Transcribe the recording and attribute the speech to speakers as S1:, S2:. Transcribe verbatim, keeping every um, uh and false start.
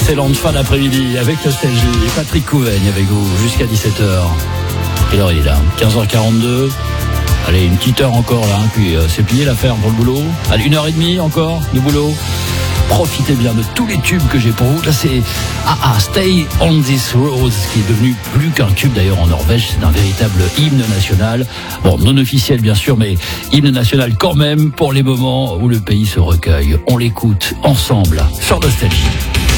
S1: Excellente fin d'après-midi avec Nostalgie. Patrick Couvaigne avec vous jusqu'à dix-sept heures. Quelle heure il est là ? quinze heures quarante-deux. Allez, une petite heure encore là, puis euh, c'est plié l'affaire pour le boulot. Allez, une heure et demie encore de boulot. Profitez bien de tous les tubes que j'ai pour vous. Là, c'est ah, ah, Stay on This Road, qui est devenu plus qu'un tube d'ailleurs en Norvège. C'est un véritable hymne national. Bon, non officiel bien sûr, mais hymne national quand même pour les moments où le pays se recueille. On l'écoute ensemble sur Nostalgie.